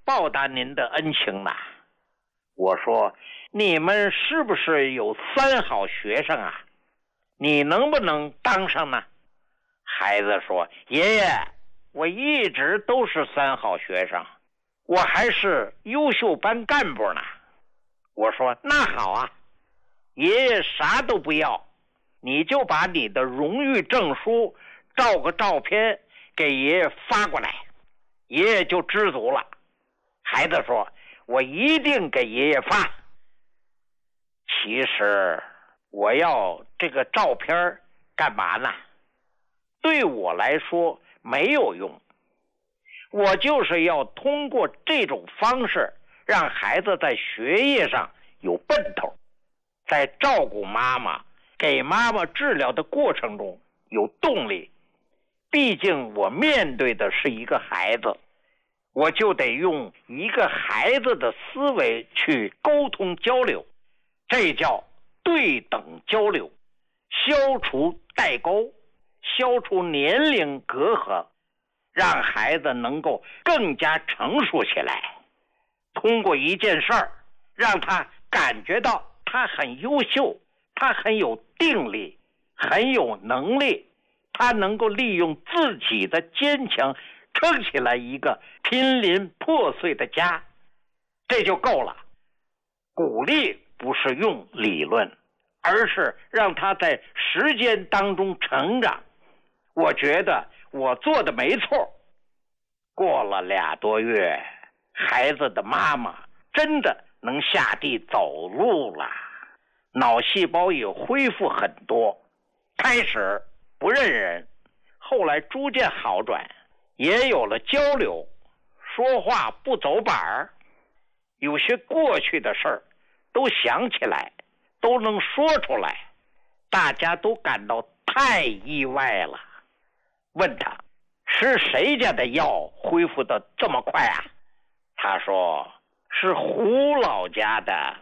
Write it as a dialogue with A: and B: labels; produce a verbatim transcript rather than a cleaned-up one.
A: 报答您的恩情呢。我说，你们是不是有三好学生啊？你能不能当上呢？孩子说，爷爷，我一直都是三好学生，我还是优秀班干部呢。我说，那好啊，爷爷啥都不要，你就把你的荣誉证书照个照片给爷爷发过来，爷爷就知足了。孩子说，我一定给爷爷发。其实我要这个照片干嘛呢？对我来说没有用，我就是要通过这种方式让孩子在学业上有奔头，在照顾妈妈给妈妈治疗的过程中有动力。毕竟我面对的是一个孩子，我就得用一个孩子的思维去沟通交流，这叫对等交流，消除代沟，消除年龄隔阂，让孩子能够更加成熟起来。通过一件事儿，让他感觉到他很优秀，他很有定力，很有能力，他能够利用自己的坚强撑起来一个濒临破碎的家，这就够了。鼓励不是用理论，而是让他在时间当中成长。我觉得我做的没错。过了俩多月，孩子的妈妈真的能下地走路了，脑细胞也恢复很多，开始不认人，后来逐渐好转，也有了交流，说话不走板儿，有些过去的事儿都想起来，都能说出来，大家都感到太意外了。问他是谁家的药恢复的这么快啊？他说是胡老家的。